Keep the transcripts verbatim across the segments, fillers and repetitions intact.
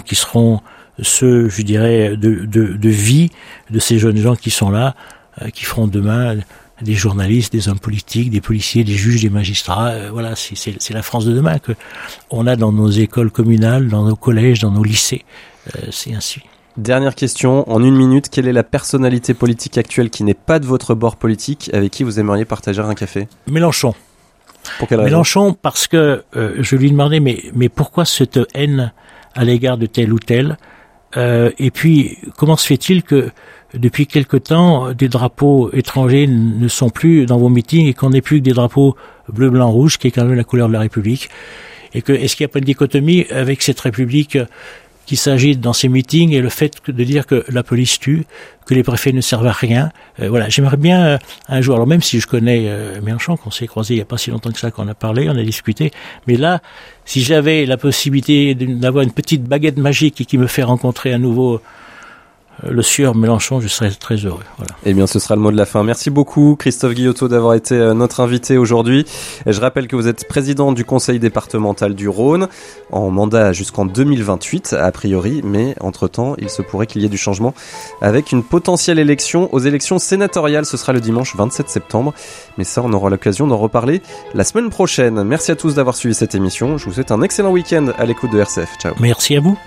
qui seront ceux, je dirais, de, de, de vie de ces jeunes gens qui sont là, euh, qui feront demain des journalistes, des hommes politiques, des policiers, des juges, des magistrats. Euh, voilà, c'est, c'est, c'est la France de demain que on a dans nos écoles communales, dans nos collèges, dans nos lycées. Euh, c'est ainsi. Dernière question, en une minute, quelle est la personnalité politique actuelle qui n'est pas de votre bord politique, avec qui vous aimeriez partager un café ? Mélenchon. Pour quelle raison ? Mélenchon, parce que euh, je lui demandais, mais, mais pourquoi cette haine à l'égard de tel ou tel ? euh, Et puis, comment se fait-il que depuis quelque temps, des drapeaux étrangers ne sont plus dans vos meetings et qu'on n'ait plus que des drapeaux bleu, blanc, rouge, qui est quand même la couleur de la République ? Et que est-ce qu'il n'y a pas une dichotomie avec cette République qui s'agit dans ces meetings et le fait de dire que la police tue, que les préfets ne servent à rien. Euh, voilà, j'aimerais bien euh, un jour, alors même si je connais euh, Mélenchon, qu'on s'est croisé il n'y a pas si longtemps que ça, qu'on a parlé, on a discuté, mais là, si j'avais la possibilité d'avoir une petite baguette magique qui me fait rencontrer à nouveau euh, le sieur Mélenchon, je serais très heureux. Voilà. Eh bien, ce sera le mot de la fin. Merci beaucoup, Christophe Guillotot, d'avoir été notre invité aujourd'hui. Et je rappelle que vous êtes président du conseil départemental du Rhône, en mandat jusqu'en deux mille vingt-huit, a priori, mais entre-temps, il se pourrait qu'il y ait du changement avec une potentielle élection aux élections sénatoriales. Ce sera le dimanche vingt-sept septembre. Mais ça, on aura l'occasion d'en reparler la semaine prochaine. Merci à tous d'avoir suivi cette émission. Je vous souhaite un excellent week-end à l'écoute de R C F. Ciao. Merci à vous.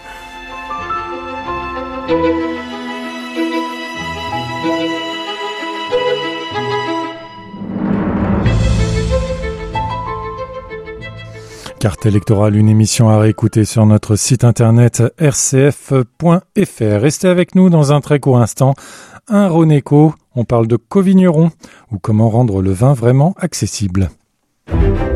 Carte électorale, une émission à réécouter sur notre site internet r c f point f r. Restez avec nous dans un très court instant. Un Rhône Éco, on parle de co-vignerons ou comment rendre le vin vraiment accessible. R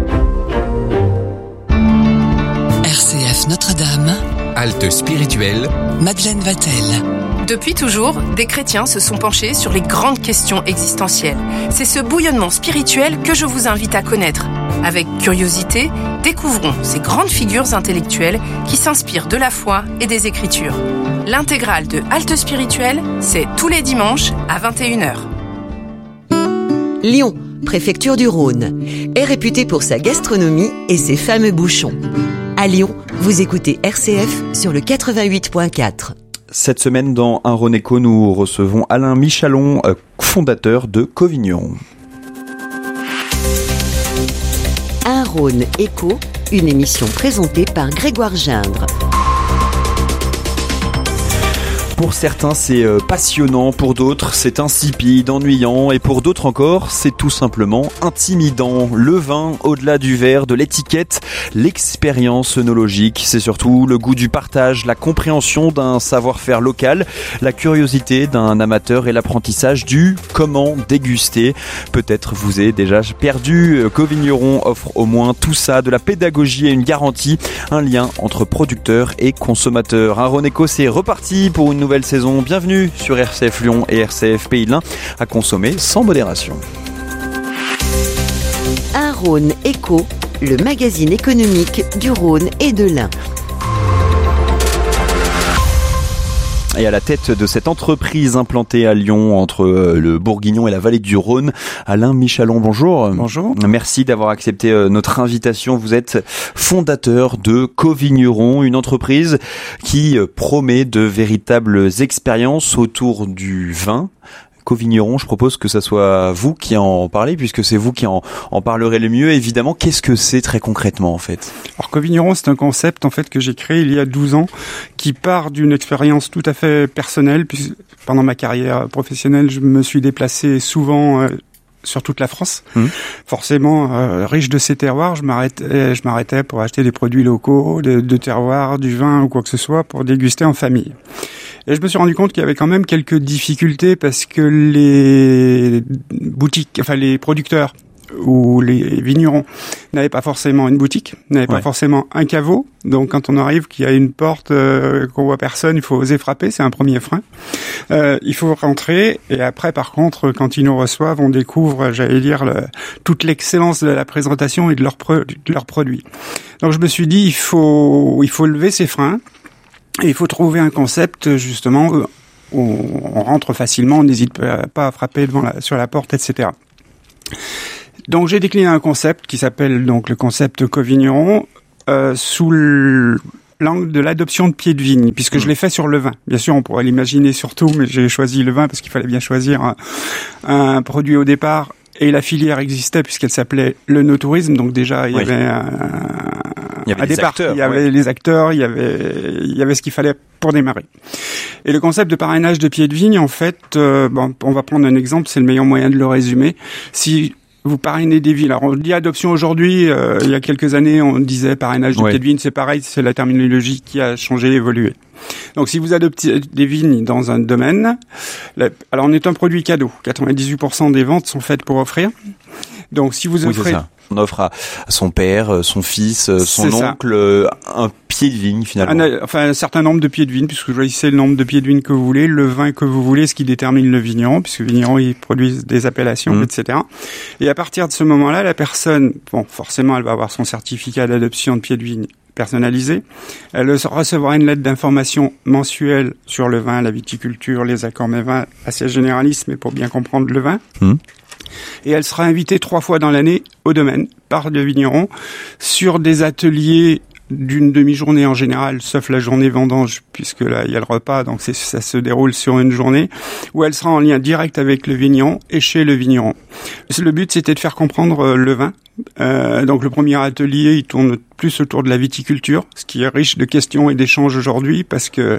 C F Notre-Dame. Halte spirituelle. Madeleine Vatel. Depuis toujours, des chrétiens se sont penchés sur les grandes questions existentielles. C'est ce bouillonnement spirituel que je vous invite à connaître. Avec curiosité, découvrons ces grandes figures intellectuelles qui s'inspirent de la foi et des Écritures. L'intégrale de Halte spirituelle, c'est tous les dimanches à vingt et une heures. Lyon, préfecture du Rhône, est réputée pour sa gastronomie et ses fameux bouchons. À Lyon, vous écoutez R C F sur le quatre-vingt-huit point quatre. Cette semaine, dans Un Rhône Éco, nous recevons Alain Michalon, fondateur de Co-Vigneron. Un Rhône Éco, une émission présentée par Grégoire Gindre. Pour certains, c'est passionnant, pour d'autres, c'est insipide, ennuyant, et pour d'autres encore, c'est tout simplement intimidant. Le vin, au-delà du verre, de l'étiquette, l'expérience œnologique, c'est surtout le goût du partage, la compréhension d'un savoir-faire local, la curiosité d'un amateur et l'apprentissage du comment déguster. Peut-être vous est déjà perdu. Co-Vigneron offre au moins tout ça, de la pédagogie et une garantie, un lien entre producteurs et consommateurs. Un Rhône Éco, c'est reparti pour une nouvelle saison. Bienvenue sur R C F Lyon et R C F Pays de l'Ain, à consommer sans modération. Un Rhône Éco, le magazine économique du Rhône et de l'Ain. Et à la tête de cette entreprise implantée à Lyon, entre le Bourguignon et la vallée du Rhône, Alain Michalon, bonjour. Bonjour. Merci d'avoir accepté notre invitation. Vous êtes fondateur de Co-Vigneron, une entreprise qui promet de véritables expériences autour du vin. Co-Vigneron, je propose que ça soit vous qui en parlez, puisque c'est vous qui en, en parlerez le mieux. Évidemment, qu'est-ce que c'est très concrètement, en fait ? Alors, Co-Vigneron, c'est un concept, en fait, que j'ai créé il y a douze ans, qui part d'une expérience tout à fait personnelle, puisque pendant ma carrière professionnelle, je me suis déplacé souvent euh, sur toute la France. Mmh. Forcément, euh, riche de ces terroirs, je m'arrêtais, je m'arrêtais pour acheter des produits locaux, de, de terroirs, du vin ou quoi que ce soit, pour déguster en famille. Et je me suis rendu compte qu'il y avait quand même quelques difficultés parce que les boutiques, enfin les producteurs ou les vignerons n'avaient pas forcément une boutique, n'avaient ouais. pas forcément un caveau. Donc quand on arrive qu'il y a une porte euh, qu'on voit personne, il faut oser frapper, c'est un premier frein. Euh, il faut rentrer et après par contre quand ils nous reçoivent, on découvre, j'allais dire, le, toute l'excellence de la présentation et de leurs pro- de leurs produits. Donc je me suis dit il faut il faut lever ces freins. Et il faut trouver un concept, justement, où on rentre facilement, on n'hésite pas à frapper devant la, sur la porte, et cetera. Donc j'ai décliné un concept qui s'appelle donc le concept Co-Vigneron, euh, sous le, l'angle de l'adoption de pieds de vigne, puisque mmh. je l'ai fait sur le vin. Bien sûr, on pourrait l'imaginer sur tout, mais j'ai choisi le vin parce qu'il fallait bien choisir un, un produit au départ. Et la filière existait puisqu'elle s'appelait le no-tourisme, donc déjà il y oui. avait un, il y avait un des départ, acteurs, il y avait ouais. les acteurs, il y avait il y avait ce qu'il fallait pour démarrer. Et le concept de parrainage de pieds de vigne, en fait, euh, bon, on va prendre un exemple, c'est le meilleur moyen de le résumer. Si vous parrainez des villes. Alors on dit adoption aujourd'hui, euh, il y a quelques années on disait parrainage de ouais. pieds de vigne, c'est pareil, c'est la terminologie qui a changé, évolué. Donc si vous adoptez des vignes dans un domaine, la, alors on est un produit cadeau, quatre-vingt-dix-huit pour cent des ventes sont faites pour offrir. Donc si vous offrez... Oui, on offre à son père, son fils, son c'est oncle, ça. un pied de vigne finalement. Un, enfin un certain nombre de pieds de vigne, puisque vous choisissez le nombre de pieds de vigne que vous voulez, le vin que vous voulez, ce qui détermine le vigneron, puisque le vigneron il produit des appellations, mmh. et cetera. Et à partir de ce moment-là, la personne, bon forcément elle va avoir son certificat d'adoption de pieds de vigne personnalisé. Elle recevra une lettre d'information mensuelle sur le vin, la viticulture, les accords mets vins, assez généraliste, mais pour bien comprendre le vin. Mmh. Et elle sera invitée trois fois dans l'année au domaine par le vigneron sur des ateliers d'une demi-journée en général, sauf la journée vendange, puisque là, il y a le repas, donc c'est, ça se déroule sur une journée, où elle sera en lien direct avec le vigneron et chez le vigneron. Le but, c'était de faire comprendre le vin. Euh, donc le premier atelier, il tourne plus autour de la viticulture, ce qui est riche de questions et d'échanges aujourd'hui, parce que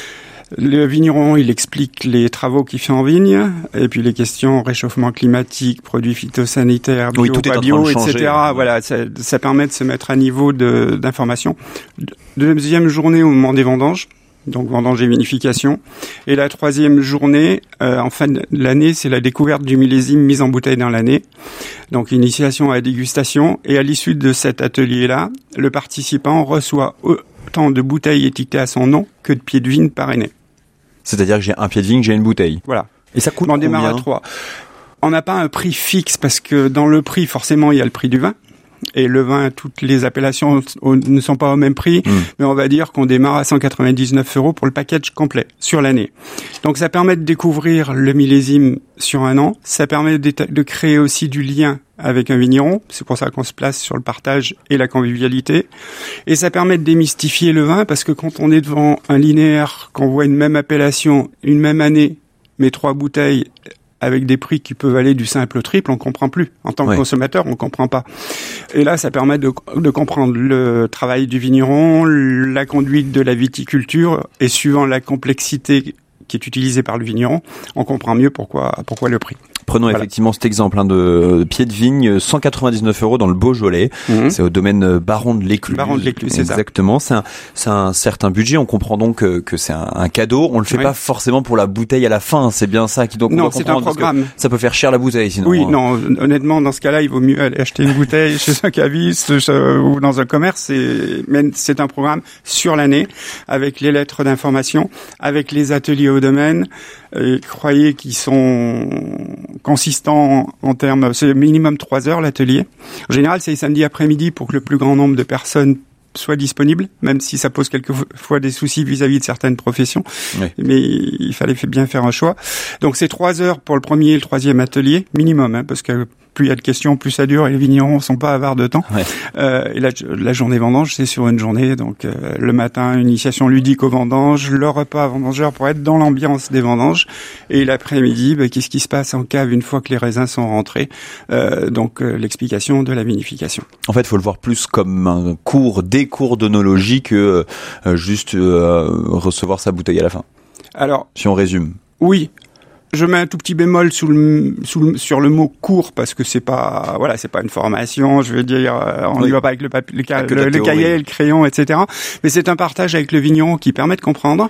le vigneron, il explique les travaux qu'il fait en vigne, et puis les questions réchauffement climatique, produits phytosanitaires, bio, oui, tout pas est bio, en train de et cetera. changer. Voilà, ça, ça permet de se mettre à niveau de, d'information. Deuxième journée au moment des vendanges, donc vendange et vinification. Et la troisième journée, euh, en fin de l'année, c'est la découverte du millésime mis en bouteille dans l'année. Donc initiation à la dégustation. Et à l'issue de cet atelier-là, le participant reçoit autant de bouteilles étiquetées à son nom que de pieds de vigne parrainés. C'est-à-dire que j'ai un pied de vigne, j'ai une bouteille. Voilà. Et ça coûte on combien ? On démarre à trois. On n'a pas un prix fixe parce que dans le prix, forcément, il y a le prix du vin. Et le vin, toutes les appellations ne sont pas au même prix, mmh. mais on va dire qu'on démarre à cent quatre-vingt-dix-neuf euros pour le package complet sur l'année. Donc ça permet de découvrir le millésime sur un an, ça permet de, de créer aussi du lien avec un vigneron, c'est pour ça qu'on se place sur le partage et la convivialité, et ça permet de démystifier le vin, parce que quand on est devant un linéaire, qu'on voit une même appellation, une même année, mais trois bouteilles avec des prix qui peuvent aller du simple au triple, on comprend plus. En tant que ouais. consommateur, on comprend pas. Et là, ça permet de, de comprendre le travail du vigneron, la conduite de la viticulture, et suivant la complexité qui est utilisée par le vigneron, on comprend mieux pourquoi, pourquoi le prix. Prenons voilà. effectivement cet exemple hein, de, de pied de vigne, cent quatre-vingt-dix-neuf euros dans le Beaujolais. Mmh. C'est au domaine Baron de l'Écluse. Baron de l'Écluse, c'est exactement. Ça. C'est un, c'est un certain budget. On comprend donc que, que c'est un, un cadeau. On le fait oui. pas forcément pour la bouteille à la fin. C'est bien ça qui doit. Non, c'est un programme. Ça peut faire cher la bouteille sinon. Oui, hein. non. Honnêtement, dans ce cas-là, il vaut mieux aller acheter une bouteille chez un caviste ou dans un commerce. C'est, mais c'est un programme sur l'année avec les lettres d'information, avec les ateliers au domaine. Et croyez qu'ils sont consistants en termes, c'est minimum trois heures l'atelier. En général, c'est samedi après-midi pour que le plus grand nombre de personnes soient disponibles, même si ça pose quelquefois des soucis vis-à-vis de certaines professions. Oui. Mais il fallait bien faire un choix. Donc c'est trois heures pour le premier et le troisième atelier, minimum, hein, parce que plus il y a de questions, plus ça dure, et les vignerons sont pas avares de temps. Ouais. Euh, et la, la journée vendange, c'est sur une journée, donc euh, le matin, une initiation ludique aux vendanges, le repas vendangeur pour être dans l'ambiance des vendanges, et l'après-midi, bah, qu'est-ce qui se passe en cave une fois que les raisins sont rentrés, euh, donc euh, l'explication de la vinification. En fait, il faut le voir plus comme un cours, des cours d'œnologie que euh, juste euh, recevoir sa bouteille à la fin. Alors, si on résume. Oui. Je mets un tout petit bémol sous le, sous le, sur le mot cours parce que c'est pas, voilà, c'est pas une formation. Je veux dire, on n'y oui. va pas avec le papier, le, ca- le, le cahier, le crayon, et cetera. Mais c'est un partage avec le vigneron qui permet de comprendre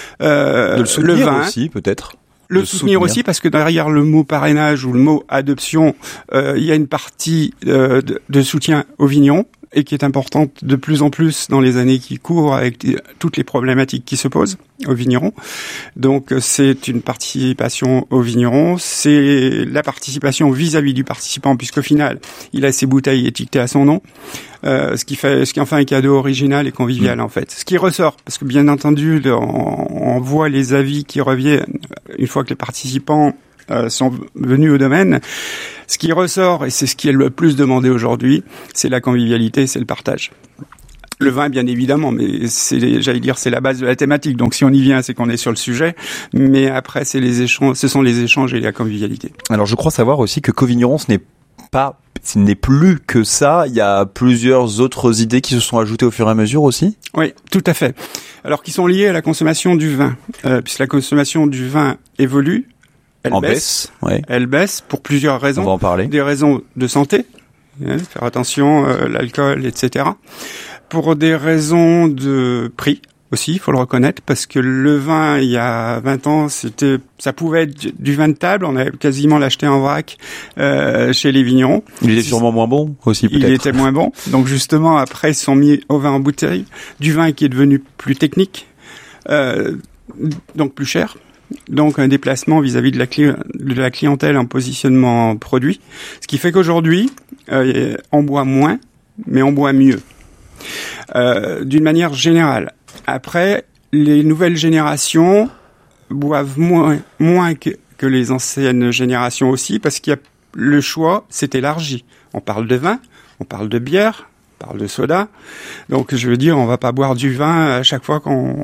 euh, de le soutenir le vin aussi, peut-être. Le soutenir, soutenir aussi parce que derrière le mot parrainage ou le mot adoption, euh, il y a une partie euh, de, de soutien au vigneron et qui est importante de plus en plus dans les années qui courent avec toutes les problématiques qui se posent aux vignerons. Donc c'est une participation aux vignerons, c'est la participation vis-à-vis du participant puisqu'au final il a ses bouteilles étiquetées à son nom, euh, ce qui fait, ce qui en fait un cadeau original et convivial mmh. en fait. Ce qui ressort, parce que bien entendu on, on voit les avis qui reviennent une fois que les participants euh, sont venus au domaine. Ce qui ressort, et c'est ce qui est le plus demandé aujourd'hui, c'est la convivialité, c'est le partage. Le vin, bien évidemment, mais c'est, j'allais dire, c'est la base de la thématique. Donc, si on y vient, c'est qu'on est sur le sujet. Mais après, c'est les échanges, ce sont les échanges et la convivialité. Alors, je crois savoir aussi que Co-Vigneron, ce n'est pas, ce n'est plus que ça. Il y a plusieurs autres idées qui se sont ajoutées au fur et à mesure aussi. Oui, tout à fait. Alors, qui sont liées à la consommation du vin, euh, puisque la consommation du vin évolue. Elle en baisse. baisse, ouais. Elle baisse pour plusieurs raisons. On va en parler. Des raisons de santé, hein, faire attention, euh, l'alcool, et cetera. Pour des raisons de prix aussi, il faut le reconnaître, parce que le vin, il y a vingt ans, c'était, ça pouvait être du vin de table. On avait quasiment l'acheté en vrac euh, chez les vignerons. Il était sûrement moins bon aussi, peut-être. Il était moins bon. Donc justement, après, ils se sont mis au vin en bouteille, du vin qui est devenu plus technique, euh, donc plus cher. Donc un déplacement vis-à-vis de la, cli- de la clientèle en positionnement produit, ce qui fait qu'aujourd'hui euh, on boit moins, mais on boit mieux, euh, d'une manière générale. Après, les nouvelles générations boivent moins, moins que, que les anciennes générations aussi, parce qu'il y a le choix s'est élargi. On parle de vin, on parle de bière, on parle de soda. Donc je veux dire, on va pas boire du vin à chaque fois qu'on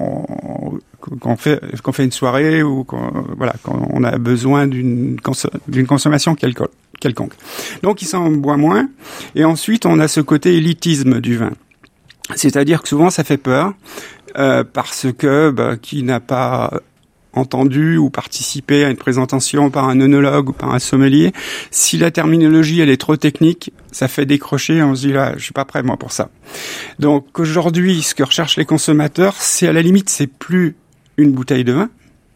qu'on fait qu'on fait une soirée ou qu'on, voilà, quand on a besoin d'une conso- d'une consommation quelconque. quelconque. Donc il s'en boit moins. Et ensuite on a ce côté élitisme du vin, c'est-à-dire que souvent ça fait peur euh, parce que bah, qui n'a pas entendu ou participé à une présentation par un œnologue ou par un sommelier, si la terminologie elle est trop technique, ça fait décrocher, on se dit là, je suis pas prêt moi pour ça. Donc aujourd'hui, ce que recherchent les consommateurs, c'est à la limite, c'est plus une bouteille de vin,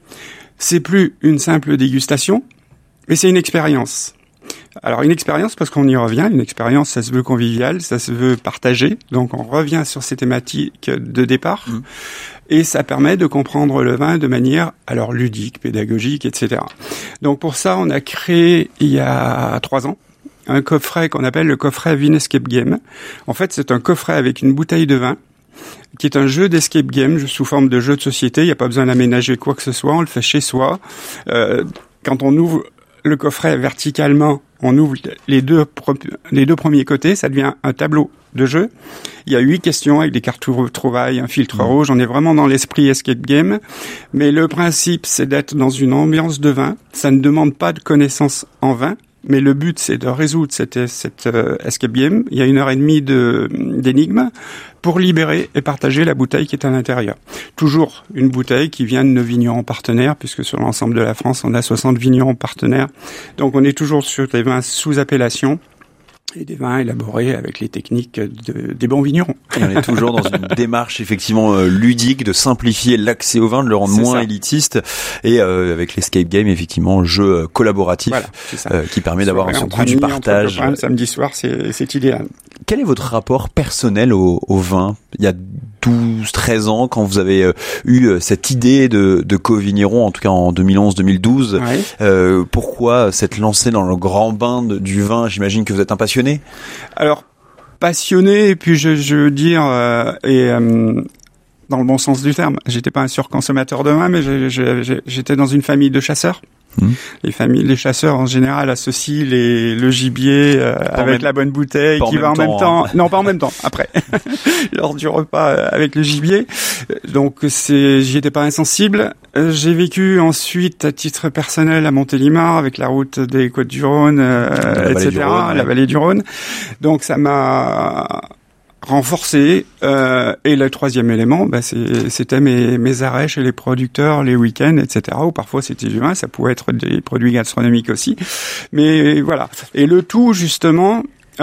c'est plus une simple dégustation, mais c'est une expérience. Alors une expérience parce qu'on y revient, une expérience ça se veut convivial, ça se veut partagé, donc on revient sur ces thématiques de départ, mmh. et ça permet de comprendre le vin de manière alors ludique, pédagogique, et cetera. Donc pour ça on a créé il y a trois ans un coffret qu'on appelle le coffret Vin Escape Game. En fait c'est un coffret avec une bouteille de vin, qui est un jeu d'escape game sous forme de jeu de société. Il n'y a pas besoin d'aménager quoi que ce soit, on le fait chez soi. Euh, quand on ouvre le coffret verticalement, on ouvre les deux, les deux premiers côtés, ça devient un tableau de jeu. Il y a huit questions avec des cartes trouvailles, un filtre mmh. rouge. On est vraiment dans l'esprit escape game. Mais le principe, c'est d'être dans une ambiance de vin. Ça ne demande pas de connaissances en vin. Mais le but, c'est de résoudre cette, cette euh, escape game. Il y a une heure et demie de, d'énigmes pour libérer et partager la bouteille qui est à l'intérieur. Toujours une bouteille qui vient de nos vignerons partenaires, puisque sur l'ensemble de la France, on a soixante vignerons partenaires. Donc on est toujours sur des vins sous appellation et des vins élaborés avec les techniques de, des bons vignerons. Et on est toujours dans une démarche effectivement euh, ludique de simplifier l'accès au vin, de le rendre c'est moins ça. élitiste, et euh, avec l'escape game effectivement jeu euh, collaboratif voilà, euh, qui permet c'est d'avoir vrai, ce goût du partage. Copains, samedi soir, c'est, c'est idéal. Quel est votre rapport personnel au, au vin ? Il y a douze, treize ans, quand vous avez euh, eu cette idée de, de Co-Vigneron, en tout cas en deux mille onze deux mille douze, ouais. euh, pourquoi s'être lancé dans le grand bain de, du vin ? J'imagine que vous êtes un passionné. Alors, passionné, et puis je, je veux dire, euh, et euh, dans le bon sens du terme, j'étais pas un surconsommateur de vin, mais je, je, je, j'étais dans une famille de chasseurs. Mmh. Les familles, les chasseurs en général associent les, le gibier euh, avec même, la bonne bouteille qui va en même temps. Hein. Non, pas en même temps. Après, lors du repas euh, avec le gibier. Donc c'est, j'y étais pas insensible. Euh, j'ai vécu ensuite à titre personnel à Montélimar avec la route des Côtes-du-Rhône, euh, et cetera. La vallée du Rhône. Donc ça m'a renforcé, euh, et le troisième élément, bah, c'est, c'était mes, mes arrêts chez les producteurs, les week-ends, et cetera, ou parfois c'était du vin, ça pouvait être des produits gastronomiques aussi, mais voilà. Et le tout, justement,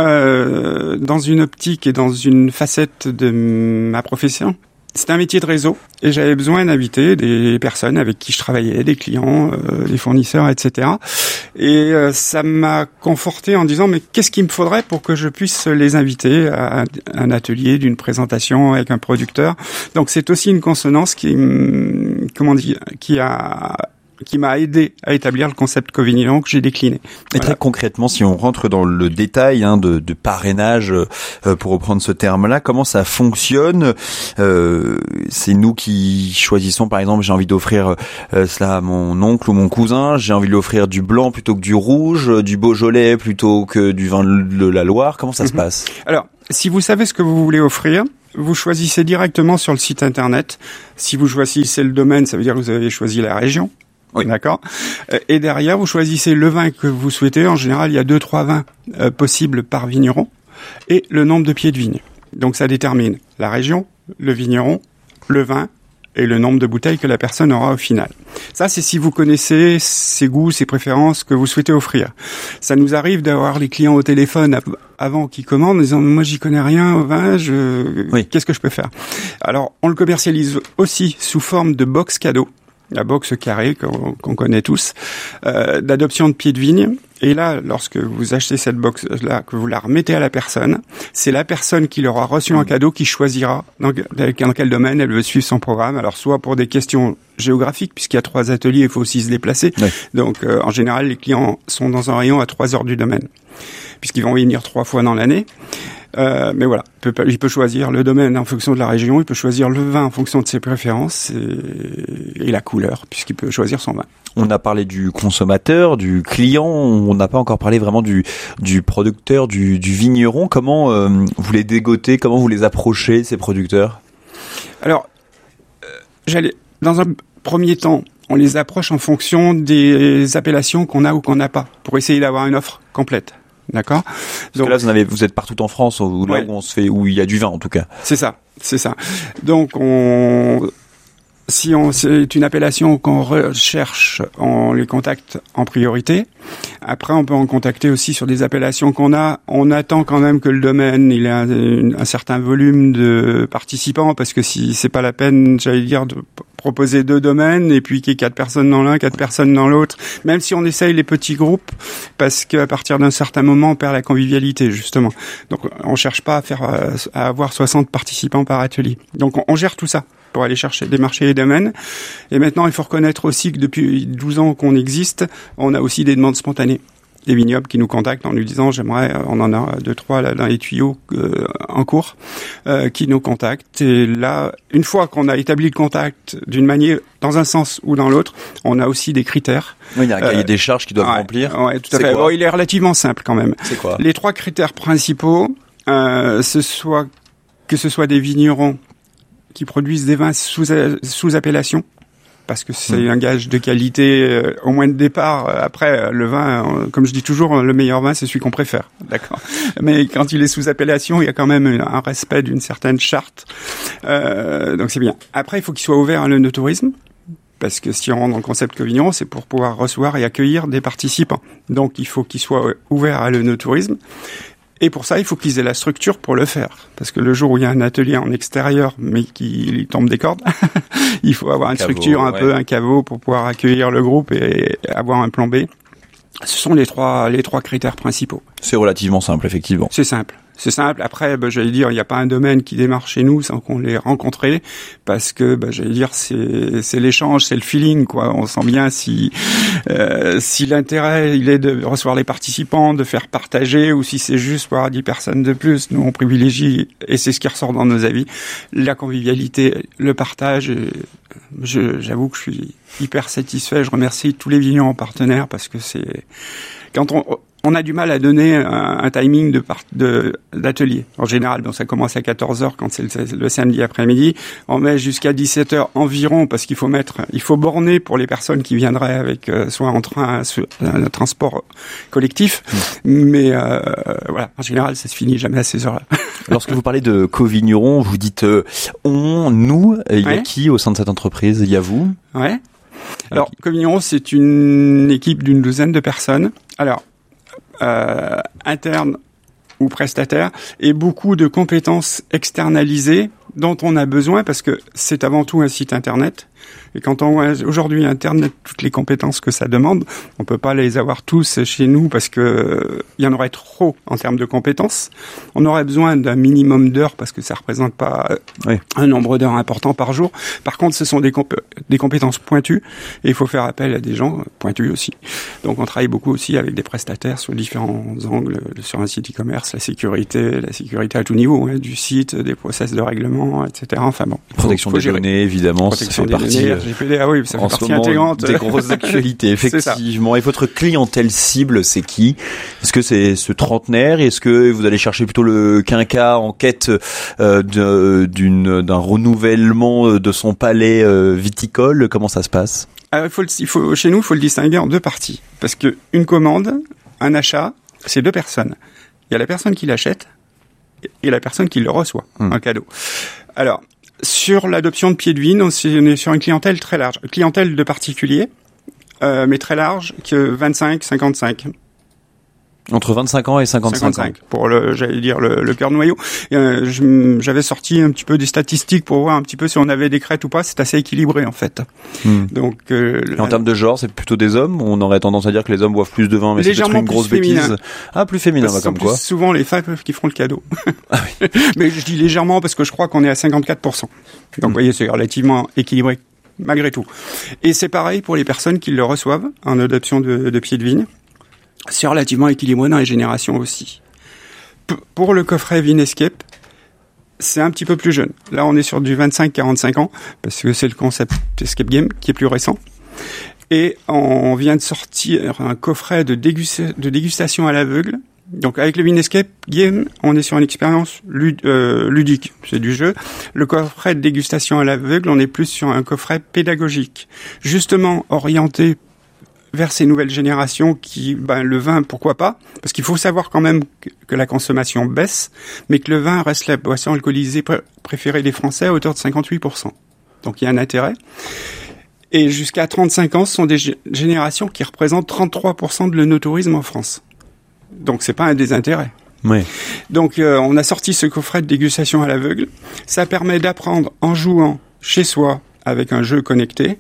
euh, dans une optique et dans une facette de ma profession, c'était un métier de réseau, et j'avais besoin d'inviter des personnes avec qui je travaillais, des clients, euh, des fournisseurs, et cetera. Et euh, ça m'a conforté en disant, mais qu'est-ce qu'il me faudrait pour que je puisse les inviter à un atelier d'une présentation avec un producteur. Donc c'est aussi une consonance qui, comment dire, qui a qui m'a aidé à établir le concept Co-Vigneron que j'ai décliné. Et voilà. Très concrètement, si on rentre dans le détail hein, de, de parrainage, euh, pour reprendre ce terme-là, comment ça fonctionne ? euh, C'est nous qui choisissons, par exemple, j'ai envie d'offrir euh, cela à mon oncle ou mon cousin, j'ai envie de lui offrir du blanc plutôt que du rouge, du Beaujolais plutôt que du vin de la Loire. Comment ça mm-hmm. se passe ? Alors, si vous savez ce que vous voulez offrir, vous choisissez directement sur le site internet. Si vous choisissez le domaine, ça veut dire que vous avez choisi la région. Oui. D'accord. Et derrière, vous choisissez le vin que vous souhaitez. En général, il y a deux, trois vins euh, possibles par vigneron et le nombre de pieds de vigne. Donc, ça détermine la région, le vigneron, le vin et le nombre de bouteilles que la personne aura au final. Ça, c'est si vous connaissez ses goûts, ses préférences que vous souhaitez offrir. Ça nous arrive d'avoir les clients au téléphone avant qu'ils commandent en disant « moi, j'y connais rien au vin, je... oui. qu'est-ce que je peux faire ?» Alors, on le commercialise aussi sous forme de box cadeau. La box carrée qu'on, qu'on connaît tous, euh, d'adoption de pieds de vigne. Et là, lorsque vous achetez cette box-là, que vous la remettez à la personne, c'est la personne qui l'aura reçu en cadeau qui choisira dans, dans quel domaine elle veut suivre son programme. Alors, soit pour des questions géographiques, puisqu'il y a trois ateliers, il faut aussi se déplacer. Oui. Donc, euh, en général, les clients sont dans un rayon à trois heures du domaine, puisqu'ils vont venir trois fois dans l'année. Euh, mais voilà, il peut, il peut choisir le domaine en fonction de la région, il peut choisir le vin en fonction de ses préférences et, et la couleur, puisqu'il peut choisir son vin. On a parlé du consommateur, du client, on n'a pas encore parlé vraiment du, du producteur, du, du vigneron. Comment euh, vous les dégotez, comment vous les approchez, ces producteurs ? Alors, euh, j'allais, dans un premier temps, on les approche en fonction des appellations qu'on a ou qu'on n'a pas, pour essayer d'avoir une offre complète. D'accord. Parce Donc, que là, vous, en avez, vous êtes partout en France, où, là ouais. où on se fait, où il y a du vin en tout cas. C'est ça, c'est ça. Donc, on, si on, c'est une appellation qu'on recherche, on les contacte en priorité. Après, on peut en contacter aussi sur des appellations qu'on a. On attend quand même que le domaine, il ait un, un certain volume de participants, parce que si c'est pas la peine, j'allais dire, de proposer deux domaines et puis qu'il y ait quatre personnes dans l'un, quatre personnes dans l'autre, même si on essaye les petits groupes, parce qu'à partir d'un certain moment, on perd la convivialité, justement. Donc, on cherche pas à faire, à avoir soixante participants par atelier. Donc, on, on gère tout ça pour aller chercher des marchés et des domaines. Et maintenant, il faut reconnaître aussi que depuis douze ans qu'on existe, on a aussi des demandes spontanées. Des vignobles qui nous contactent en nous disant j'aimerais, on en a deux, trois là dans les tuyaux euh, en cours, euh, qui nous contactent. Et là, une fois qu'on a établi le contact d'une manière, dans un sens ou dans l'autre, on a aussi des critères. Oui, il y a un cahier euh, des charges qu'ils doivent ouais, remplir. Ouais, tout à fait. Bon, il est relativement simple quand même. C'est quoi ? Les trois critères principaux, euh, ce soit que ce soit des vignerons qui produisent des vins sous sous appellation, parce que c'est mmh. un gage de qualité euh, au moins de départ. Après, le vin, euh, comme je dis toujours, le meilleur vin, c'est celui qu'on préfère. D'accord. Mais quand il est sous appellation, il y a quand même un respect d'une certaine charte. Euh, donc c'est bien. Après, il faut qu'il soit ouvert à l'œnotourisme, parce que si on rentre dans le concept Covignon, c'est pour pouvoir recevoir et accueillir des participants. Donc il faut qu'il soit ouvert à l'œnotourisme. Et pour ça, il faut qu'ils aient la structure pour le faire. Parce que le jour où il y a un atelier en extérieur, mais qu'il tombe des cordes, il faut avoir une caveau, structure, un ouais. peu, un caveau pour pouvoir accueillir le groupe et avoir un plan B. Ce sont les trois, les trois critères principaux. C'est relativement simple, effectivement. C'est simple. C'est simple. Après, bah, j'allais dire, il n'y a pas un domaine qui démarre chez nous sans qu'on l'ait rencontré, parce que, bah, j'allais dire, c'est, c'est l'échange, c'est le feeling, quoi. On sent bien si, euh, si l'intérêt, il est de recevoir les participants, de faire partager, ou si c'est juste pour avoir dix personnes de plus. Nous, on privilégie, et c'est ce qui ressort dans nos avis, la convivialité, le partage. Et je, j'avoue que je suis hyper satisfait. Je remercie tous les vignerons partenaires, parce que c'est, quand on, On a du mal à donner un, un timing de, part, de d'atelier. En général, bon, ça commence à quatorze heures quand c'est le, le samedi après-midi. On met jusqu'à dix-sept heures environ, parce qu'il faut mettre, il faut borner pour les personnes qui viendraient avec euh, soit en train, soit un transport collectif. Mmh. Mais euh, voilà, en général, ça se finit jamais à ces heures-là. Lorsque vous parlez de covigneron, vous dites euh, on, nous. Il y a ouais. qui au sein de cette entreprise ? Il y a vous ? Ouais. Alors, Covigneron, c'est une équipe d'une douzaine de personnes. Alors, Euh, interne ou prestataire, et beaucoup de compétences externalisées dont on a besoin, parce que c'est avant tout un site internet. Et quand on voit aujourd'hui Internet, toutes les compétences que ça demande, on peut pas les avoir tous chez nous, parce que euh, il y en aurait trop en termes de compétences. On aurait besoin d'un minimum d'heures, parce que ça représente pas euh, oui. un nombre d'heures important par jour. Par contre, ce sont des, comp- des compétences pointues, et il faut faire appel à des gens pointus aussi. Donc on travaille beaucoup aussi avec des prestataires sur différents angles, sur un site e-commerce, la sécurité, la sécurité à tout niveau, hein, du site, des process de règlement, et cetera. Enfin bon. Protection faut, faut des gérer. données, évidemment, Protection ça fait partie dit. R G P D, ah oui, ça fait en ce partie moment, intégrante. Des grosses actualités, effectivement. Et votre clientèle cible, c'est qui? Est-ce que c'est ce trentenaire? Est-ce que vous allez chercher plutôt le quinquas en quête euh, de, d'une, d'un renouvellement de son palais euh, viticole? Comment ça se passe? Alors, il faut, le, il faut, chez nous, il faut le distinguer en deux parties. Parce que une commande, un achat, c'est deux personnes. Il y a la personne qui l'achète et la personne qui le reçoit, mmh. un cadeau. Alors, sur l'adoption de pieds de vigne, on est sur une clientèle très large. Clientèle de particuliers, euh, mais très large, que vingt-cinq, cinquante-cinq. Entre vingt-cinq ans et cinquante-cinq, cinquante-cinq ans. Pour le, j'allais dire, le, le cœur noyau. Euh, je, j'avais sorti un petit peu des statistiques pour voir un petit peu si on avait des crêtes ou pas. C'est assez équilibré, en fait. Hmm. Donc, euh, et en termes de genre, c'est plutôt des hommes? On aurait tendance à dire que les hommes boivent plus de vin, mais c'est peut-être une grosse bêtise. Féminin. Ah, plus féminin, bah, comme quoi. Souvent, les femmes qui feront le cadeau. Ah oui. Mais je dis légèrement parce que je crois qu'on est à cinquante-quatre pour cent. Donc, vous hmm. voyez, c'est relativement équilibré, malgré tout. Et c'est pareil pour les personnes qui le reçoivent en adoption de, de pieds de vigne. C'est relativement équilibré dans les générations aussi. P- pour le coffret Vinescape, c'est un petit peu plus jeune. Là, on est sur du vingt-cinq à quarante-cinq ans, parce que c'est le concept Escape Game qui est plus récent. Et on vient de sortir un coffret de, dégusta- de dégustation à l'aveugle. Donc, avec le Vinescape Game, on est sur une expérience lud- euh, ludique. C'est du jeu. Le coffret de dégustation à l'aveugle, on est plus sur un coffret pédagogique. Justement, orienté vers ces nouvelles générations qui, ben, le vin, pourquoi pas? Parce qu'il faut savoir quand même que, que la consommation baisse, mais que le vin reste la boisson alcoolisée pr- préférée des Français à hauteur de cinquante-huit pour cent. Donc il y a un intérêt. Et jusqu'à trente-cinq ans, ce sont des g- générations qui représentent trente-trois pour cent de l'œnotourisme en France. Donc c'est pas un désintérêt. Oui. Donc euh, on a sorti ce coffret de dégustation à l'aveugle. Ça permet d'apprendre en jouant chez soi avec un jeu connecté,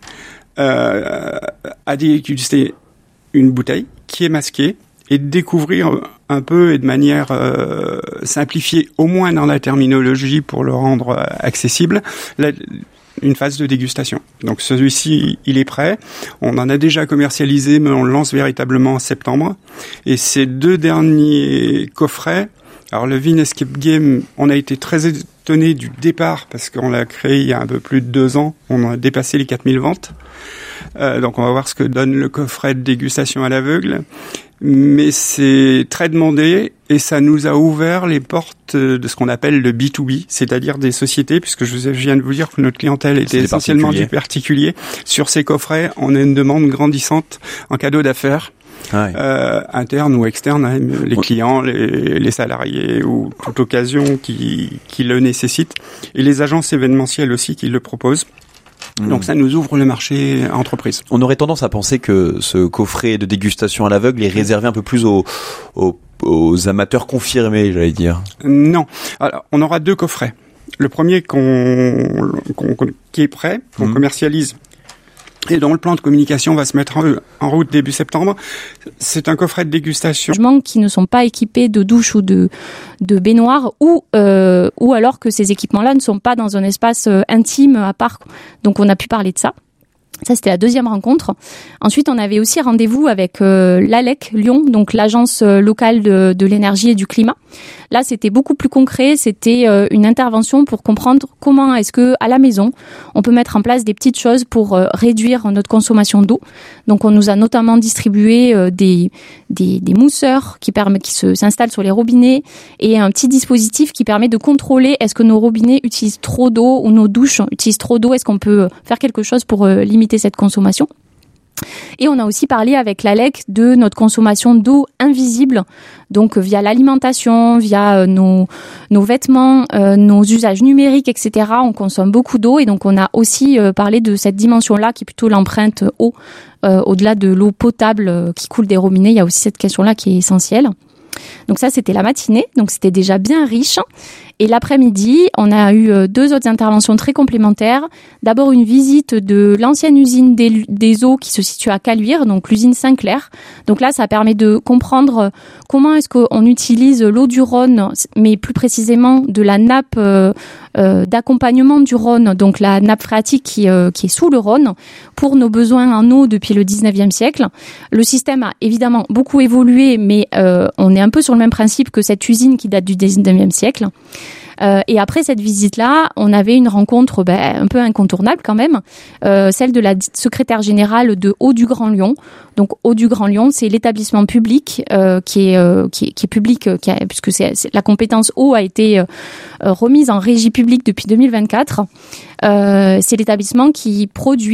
Euh, à déguster une bouteille qui est masquée et de découvrir un peu et de manière euh, simplifiée, au moins dans la terminologie pour le rendre euh, accessible, la, une phase de dégustation. Donc celui-ci, il est prêt. On en a déjà commercialisé, mais on le lance véritablement en septembre. Et ces deux derniers coffrets, alors le Vinescape Game, on a été très étonné du départ parce qu'on l'a créé il y a un peu plus de deux ans. On a dépassé les quatre mille ventes. Euh, donc on va voir ce que donne le coffret de dégustation à l'aveugle. Mais c'est très demandé et ça nous a ouvert les portes de ce qu'on appelle le B deux B, c'est-à-dire des sociétés, puisque je viens de vous dire que notre clientèle était essentiellement du particulier. Sur ces coffrets, on a une demande grandissante en cadeau d'affaires. Ah oui. euh, interne ou externe, hein, les clients, les, les salariés ou toute occasion qui, qui le nécessite, et les agences événementielles aussi qui le proposent. Mmh. Donc ça nous ouvre le marché entreprise. On aurait tendance à penser que ce coffret de dégustation à l'aveugle est réservé un peu plus aux, aux, aux amateurs confirmés, j'allais dire. Non. Alors, on aura deux coffrets. Le premier qu'on, qu'on, qui est prêt, qu'on mmh. commercialise, et dont le plan de communication va se mettre en, en route début septembre. C'est un coffret de dégustation. Qui ne sont pas équipés de douche ou de, de baignoire, ou, euh, ou alors que ces équipements-là ne sont pas dans un espace euh, intime à part. Donc on a pu parler de ça. Ça, c'était la deuxième rencontre. Ensuite, on avait aussi rendez-vous avec euh, l'A L E C Lyon, donc l'agence euh, locale de, de l'énergie et du climat. Là, c'était beaucoup plus concret. C'était euh, une intervention pour comprendre comment est-ce que, à la maison, on peut mettre en place des petites choses pour euh, réduire notre consommation d'eau. Donc, on nous a notamment distribué euh, des, des, des mousseurs qui permettent, qui se, s'installent sur les robinets, et un petit dispositif qui permet de contrôler est-ce que nos robinets utilisent trop d'eau ou nos douches utilisent trop d'eau. Est-ce qu'on peut faire quelque chose pour euh, limiter cette consommation? Et on a aussi parlé avec l'A L E C de notre consommation d'eau invisible, donc via l'alimentation, via nos, nos vêtements, euh, nos usages numériques, et cetera. On consomme beaucoup d'eau, et donc on a aussi euh, parlé de cette dimension-là qui est plutôt l'empreinte eau. Euh, au-delà de l'eau potable euh, qui coule des robinets, il y a aussi cette question-là qui est essentielle. Donc ça, c'était la matinée, donc c'était déjà bien riche. Et l'après-midi, on a eu deux autres interventions très complémentaires. D'abord, une visite de l'ancienne usine des, des eaux qui se situe à Caluire, donc l'usine Saint-Clair. Donc là, ça permet de comprendre comment est-ce qu'on utilise l'eau du Rhône, mais plus précisément de la nappe euh, euh, d'accompagnement du Rhône, donc la nappe phréatique qui, euh, qui est sous le Rhône, pour nos besoins en eau depuis le dix-neuvième siècle. Le système a évidemment beaucoup évolué, mais euh, on est un peu sur le même principe que cette usine qui date du dix-neuvième siècle. Euh, et après cette visite-là, on avait une rencontre ben, un peu incontournable quand même, euh, celle de la secrétaire générale de Eau du Grand Lyon. Donc Eau du Grand Lyon, c'est l'établissement public euh, qui est euh, qui est qui est public, qui a, puisque c'est, c'est la compétence eau a été euh, remise en régie publique depuis deux mille vingt-quatre. Euh, c'est l'établissement qui produit